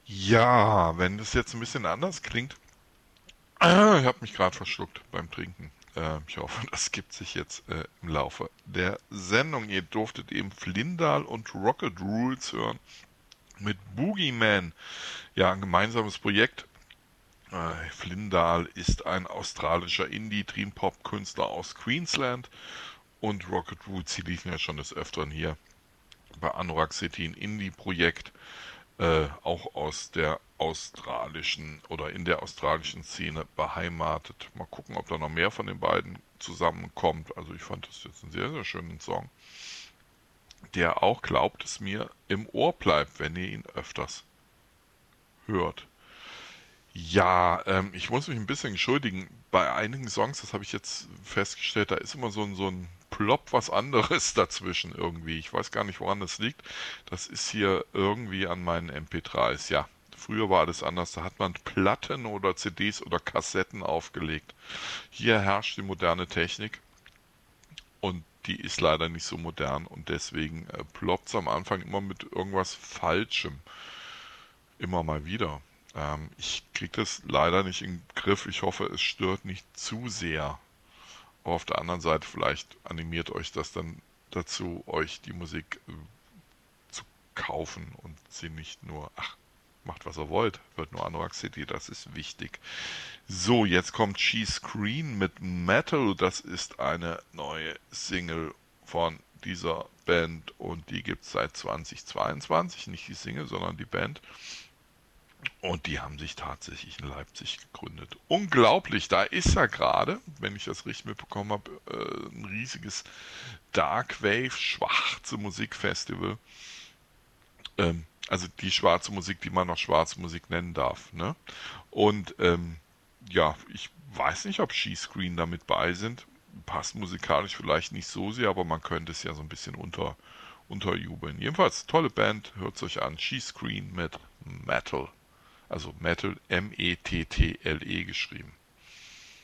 Ja, wenn das jetzt ein bisschen anders klingt. Ich habe mich gerade verschluckt beim Trinken. Ich hoffe, das gibt sich jetzt im Laufe der Sendung. Ihr durftet eben Flindal und Rocket Rules hören mit Boogeyman. Ja, ein gemeinsames Projekt. Flindal ist ein australischer Indie-Dream-Pop-Künstler aus Queensland und Rocket Roots, die liefen ja schon des Öfteren hier bei Anorak City, ein Indie-Projekt, auch aus der australischen oder in der australischen Szene beheimatet. Mal gucken, ob da noch mehr von den beiden zusammenkommt. Also ich fand das jetzt einen sehr, sehr schönen Song, der auch, glaubt es mir, im Ohr bleibt, wenn ihr ihn öfters hört. Ja, ich muss mich ein bisschen entschuldigen. Bei einigen Songs, das habe ich jetzt festgestellt, da ist immer so ein Plop was anderes dazwischen irgendwie. Ich weiß gar nicht, woran das liegt. Das ist hier irgendwie an meinen MP3s. Ja, früher war alles anders. Da hat man Platten oder CDs oder Kassetten aufgelegt. Hier herrscht die moderne Technik und die ist leider nicht so modern und deswegen ploppt es am Anfang immer mit irgendwas Falschem. Immer mal wieder. Ich kriege das leider nicht in den Griff. Ich hoffe, es stört nicht zu sehr. Aber auf der anderen Seite, vielleicht animiert euch das dann dazu, euch die Musik zu kaufen und sie nicht nur, ach, macht was ihr wollt, hört nur Anorak City, das ist wichtig. So, jetzt kommt She Screen mit Metal. Das ist eine neue Single von dieser Band und die gibt es seit 2022. Nicht die Single, sondern die Band. Und die haben sich tatsächlich in Leipzig gegründet. Unglaublich, da ist ja gerade, wenn ich das richtig mitbekommen habe, ein riesiges Darkwave, schwarze Musikfestival. Also die schwarze Musik, die man noch schwarze Musik nennen darf. Ne? Und ja, ich weiß nicht, ob She-Screen damit bei sind. Passt musikalisch vielleicht nicht so sehr, aber man könnte es ja so ein bisschen unterjubeln. Jedenfalls, tolle Band, hört es euch an. She-Screen mit Metal. Also Metal, M-E-T-T-L-E geschrieben.